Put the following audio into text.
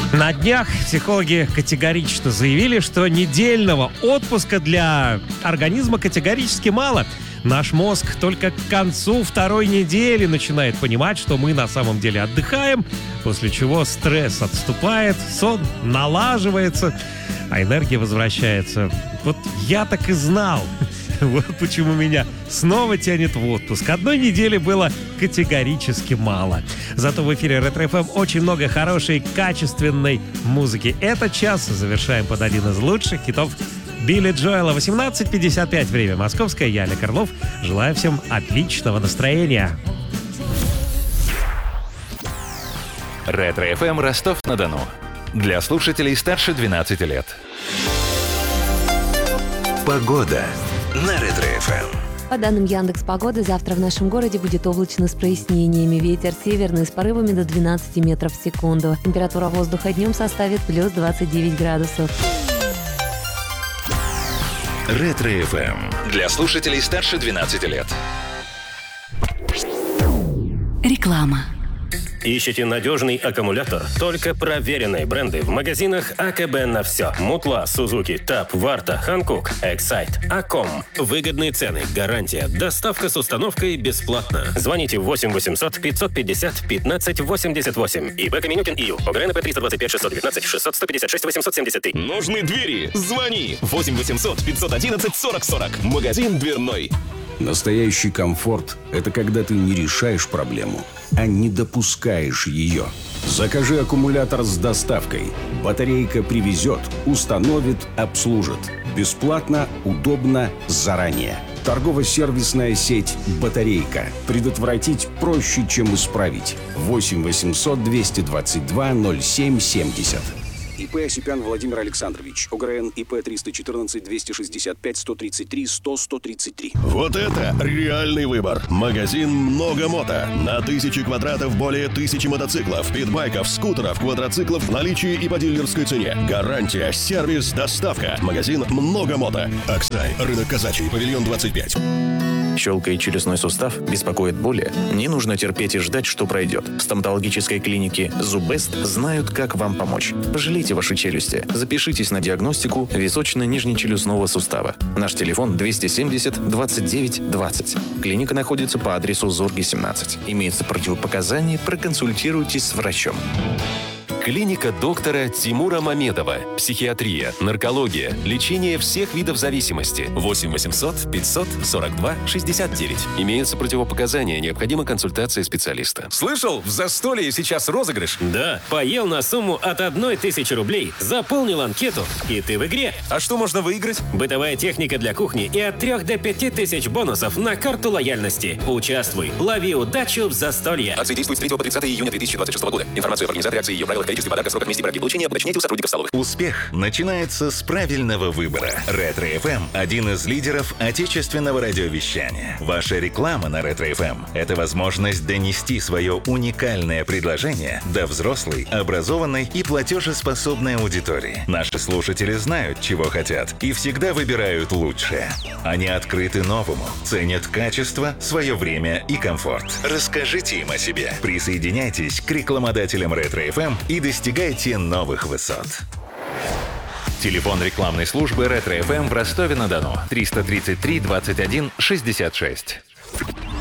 На днях психологи категорично заявили, что недельного отпуска для организма категорически мало. Наш мозг только к концу второй недели начинает понимать, что мы на самом деле отдыхаем, после чего стресс отступает, сон налаживается, а энергия возвращается. Вот я так и знал. Вот почему меня снова тянет в отпуск. Одной недели было категорически мало. Зато в эфире Ретро-ФМ очень много хорошей, качественной музыки. Этот час завершаем под один из лучших хитов Билли Джоэла. 18:55 время московское. Я, Олег Орлов. Желаю всем отличного настроения. Ретро-ФМ Ростов-на-Дону. Для слушателей старше 12 лет. Погода на Ретро-ФМ. По данным Яндекс.Погоды, завтра в нашем городе будет облачно с прояснениями. Ветер северный с порывами до 12 метров в секунду. Температура воздуха днем составит плюс 29 градусов. Ретро-ФМ. Для слушателей старше 12 лет. Реклама. Ищете надежный аккумулятор? Только проверенные бренды в магазинах АКБ на все. Мутла, Сузуки, ТАП, Варта, Ханкук, Эксайт, Аком. Выгодные цены, гарантия, доставка с установкой бесплатно. Звоните 8 800 550 15 88. ИП Каменюкин ИЮ. ОГРНП 325 619 600 156 873. Нужны двери? Звони 8 800 511 40 40. Магазин дверной. Настоящий комфорт – это когда ты не решаешь проблему, а не допускаешь ее. Закажи аккумулятор с доставкой. Батарейка привезет, установит, обслужит. Бесплатно, удобно, заранее. Торгово-сервисная сеть «Батарейка». Предотвратить проще, чем исправить. 8 800 222 07 70. ИП Осипян Владимир Александрович. ОГРН ИП 314 265 133 100 133. Вот это реальный выбор. Магазин «Много мото». На 1000 квадратов более 1000 мотоциклов, питбайков, скутеров, квадроциклов в наличии и по дилерской цене. Гарантия, сервис, доставка. Магазин «Много мото». Аксай, рынок Казачий, павильон 25. Щелкает челюстной сустав, беспокоит боли? Не нужно терпеть и ждать, что пройдет. В стоматологической клинике «Зуббест» знают, как вам помочь. Пожалейте ваши челюсти. Запишитесь на диагностику височно-нижнечелюстного сустава. Наш телефон 270 29 20. Клиника находится по адресу Зорги, 17. Имеются противопоказания, проконсультируйтесь с врачом. Клиника доктора Тимура Мамедова. Психиатрия, наркология, лечение всех видов зависимости. 8 800 542 69. Имеются противопоказания, необходима консультация специалиста. Слышал? В застолье сейчас розыгрыш. Да, поел на сумму от 1000 рублей, заполнил анкету, и ты в игре. А что можно выиграть? Бытовая техника для кухни и от 3 до 5000 бонусов на карту лояльности. Участвуй, лови удачу в застолье. Акция действует с 3 по 30 июня 2026 года. Информацию об организаторе акции и ее правилах, количестве подарков, сроках, месте и получения уточняйте у сотрудников столовых. Успех начинается с правильного выбора. Ретро-ФМ – один из лидеров отечественного радиовещания. Ваша реклама на Ретро-ФМ – это возможность донести свое уникальное предложение до взрослой, образованной и платежеспособной аудитории. Наши слушатели знают, чего хотят, и всегда выбирают лучшее. Они открыты новому, ценят качество, свое время и комфорт. Расскажите им о себе. Присоединяйтесь к рекламодателям Ретро-ФМ и достигайте новых высот. Телефон рекламной службы Ретро-ФМ в Ростове-на-Дону 333 21 66.